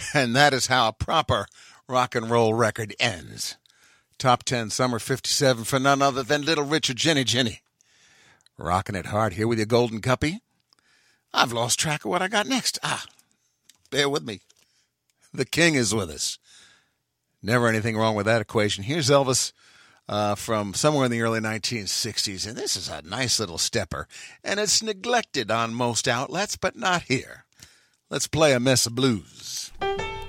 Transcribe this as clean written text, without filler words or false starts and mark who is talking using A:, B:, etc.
A: And that is how a proper rock and roll record ends. Top 10 Summer 57 for none other than Little Richard Jenny. Rocking it hard here with your Golden Cuppy. I've lost track of what I got next. Bear with me. The king is with us. Never anything wrong with that equation. Here's Elvis from somewhere in the early 1960s, and this is a nice little stepper, and it's neglected on most outlets, but not here. Let's play a mess of blues.